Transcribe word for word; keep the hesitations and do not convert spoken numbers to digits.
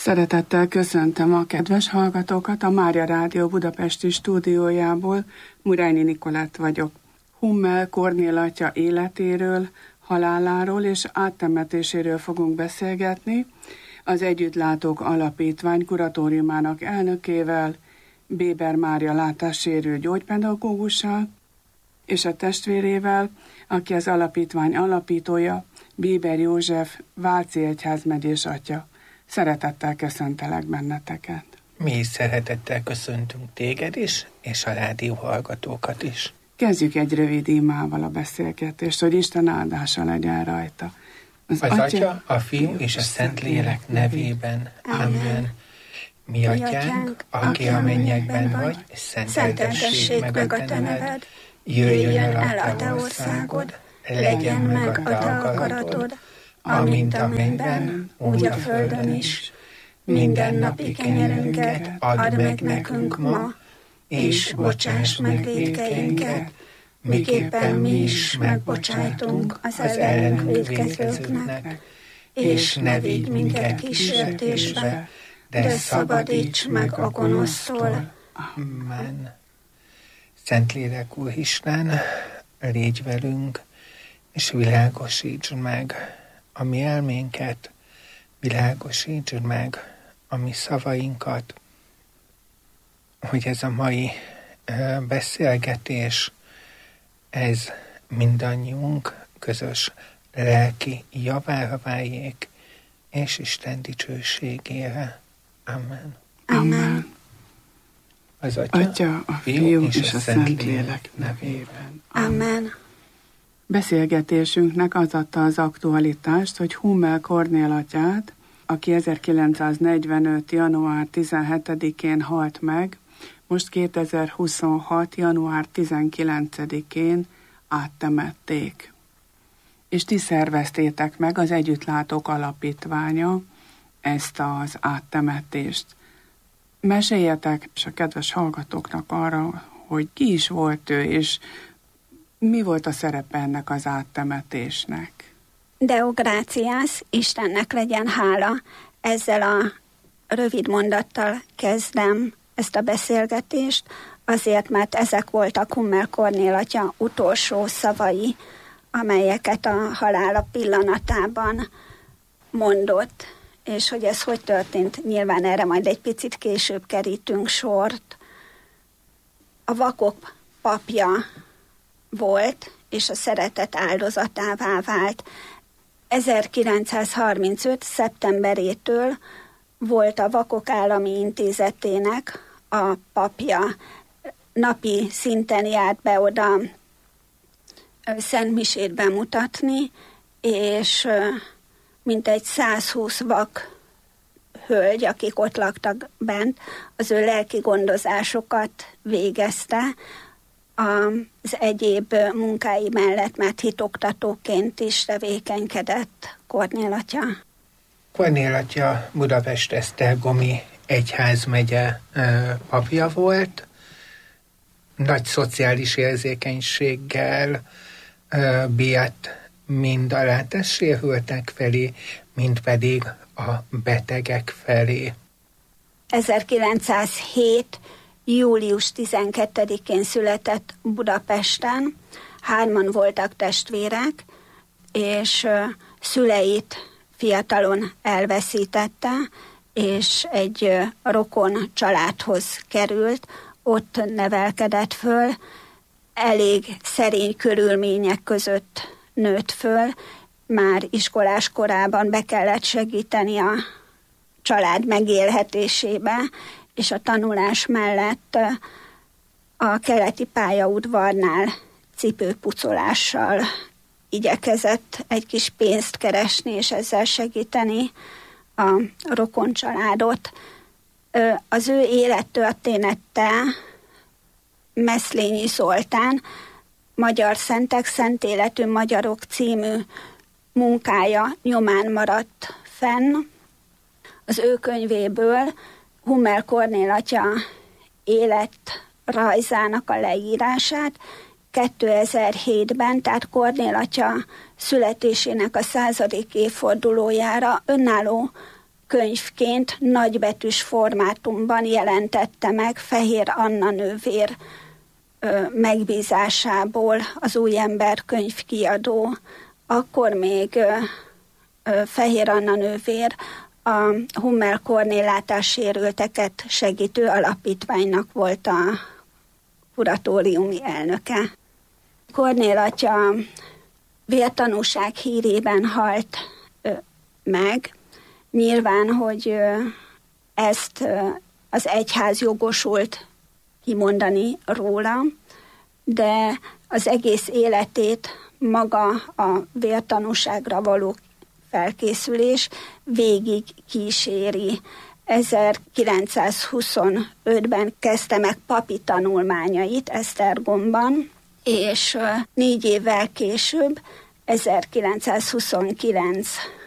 Szeretettel köszöntöm a kedves hallgatókat a Mária Rádió budapesti stúdiójából. Murányi Nikolett vagyok. Hummel Kornél atya életéről, haláláról és áttemetéséről fogunk beszélgetni az Együttlátók Alapítvány kuratóriumának elnökével, Béber Mária látássérült gyógypedagógussal, és a testvérével, aki az alapítvány alapítója, Béber József, Váci egyházmegyés atya. Szeretettel köszöntelek benneteket. Mi is szeretettel köszöntünk téged is, és a rádió hallgatókat is. Kezdjük egy rövid imával a beszélgetést, hogy Isten áldása legyen rajta. Az, az Atya, Atya, a Fiú és a Szentlélek nevében. Amen. Mi Atyánk, aki a mennyekben vagy, szenteltessék meg a te neved, jöjjön el a te országod, legyen meg a te akaratod, amint a mennyben, úgy a földön is. Minden napi kenyerünket add meg nekünk ma, és bocsáss meg vétkeinket, miképpen mi is megbocsájtunk az ellenünk vétkezőknek, és ne vigy minket kísértésbe, de szabadíts meg a gonosztól. Amen. Szentlélek Úr Isten, légy velünk, és világosítsd meg a mi elménket, világosítsd meg a mi szavainkat, hogy ez a mai uh, beszélgetés, ez mindannyiunk közös lelki javára váljék, és Isten dicsőségére. Amen. Amen. Az Atya, Atya a Fiú és, és a Szentlélek nevében. Amen. Beszélgetésünknek az adta az aktualitást, hogy Hummel Kornél atyát, aki ezerkilencszáznegyvenöt. január tizenhetedikén halt meg, most kétezer-huszonhat. január tizenkilencedikén áttemették. És ti szerveztétek meg, az Együttlátók Alapítványa, ezt az áttemetést. Meséljetek és a kedves hallgatóknak arra, hogy ki is volt ő, és mi volt a szerepe ennek az áttemetésnek? Deo gratias, Istennek legyen hála. Ezzel a rövid mondattal kezdem ezt a beszélgetést, azért, mert ezek voltak Hummel Kornél atya utolsó szavai, amelyeket a halála pillanatában mondott, és hogy ez hogy történt, nyilván erre majd egy picit később kerítünk sort. A vakok papja volt, és a szeretet áldozatává vált. ezerkilencszázharmincöt. szeptemberétől volt a Vakok Állami Intézetének a papja. Napi szinten járt be oda szentmisét bemutatni, és mintegy százhúsz vak hölgy, akik ott laktak bent, az ő lelki gondozásokat végezte az egyéb munkái mellett, mert hitoktatóként is tevékenykedett Kornél atya. Kornél atya Budapest-Esztergomi egyházmegye papja volt, nagy szociális érzékenységgel bírt mind a látássérültek felé, mind pedig a betegek felé. ezerkilencszázhét. július tizenkettedikén született Budapesten, hárman voltak testvérek, és szüleit fiatalon elveszítette, és egy rokon családhoz került, ott nevelkedett föl, elég szerény körülmények között nőtt föl, már iskolás korában be kellett segíteni a család megélhetésébe, és a tanulás mellett a keleti pályaudvarnál cipőpucolással igyekezett egy kis pénzt keresni, és ezzel segíteni a rokon családot. Az ő élettörténete Meszlényi Zoltán Magyar Szentek, Szent Életű Magyarok című munkája nyomán maradt fenn. Az ő könyvéből Hummel Kornél atya életrajzának a leírását kétezer-hétben, tehát Kornél atya születésének a századik évfordulójára önálló könyvként nagybetűs formátumban jelentette meg Fehér Anna nővér megbízásából az Újember könyvkiadó. Akkor még Fehér Anna nővér a Hummel Kornél látássérülteket segítő alapítványnak volt a kuratóriumi elnöke. Kornél atya vértanúság hírében halt ö, meg. Nyilván, hogy ö, ezt ö, az egyház jogosult kimondani róla, de az egész életét maga a vértanúságra való felkészülés végig kíséri. ezerkilencszázhuszonötben kezdte meg papi tanulmányait Esztergomban, és négy évvel később, ezerkilencszázhuszonkilenc